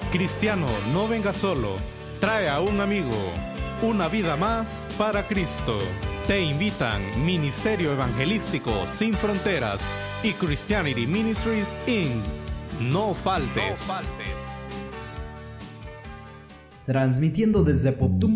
Cristiano, no venga solo, trae a un amigo. Una vida más para Cristo. Te invitan Ministerio Evangelístico Sin Fronteras y Christianity Ministries Inc. No faltes. Transmitiendo desde Potumco,